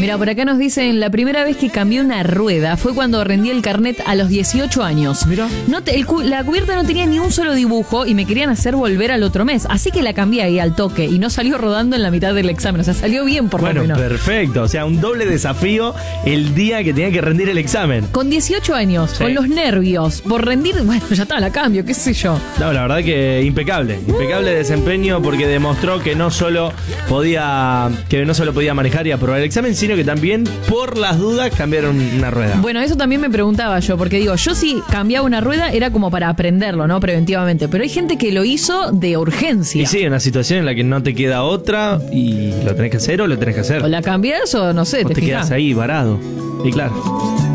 Mira, por acá nos dicen, la primera vez que cambié una rueda fue cuando rendí el carnet a los 18 años. Mira. La cubierta no tenía ni un solo dibujo y me querían hacer volver al otro mes. Así que la cambié ahí al toque y no salió rodando en la mitad del examen. O sea, salió bien por lo menos. Bueno, perfecto. O sea, un doble desafío el día que tenía que rendir el examen. Con 18 años, Sí. con los nervios, por rendir, bueno, ya está, la cambio, qué sé yo. No, la verdad que impecable desempeño porque demostró que no solo podía manejar y aprobar el examen, sino que también, por las dudas, cambiaron una rueda. Bueno, eso también me preguntaba yo, porque digo, yo si cambiaba una rueda era como para aprenderlo, ¿no? Preventivamente, pero hay gente que lo hizo de urgencia. Y sí, una situación en la que no te queda otra y lo tenés que hacer o lo tenés que hacer. O la cambias o no sé, O te fijás. quedas ahí varado. Y claro.